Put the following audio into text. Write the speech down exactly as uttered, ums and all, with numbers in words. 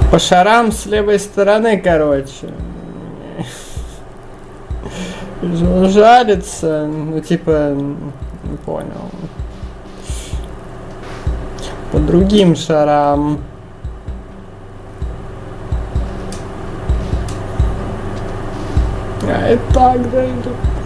По шарам с левой стороны, короче. Жарится, ну типа, не понял. По другим шарам. А и так дойду.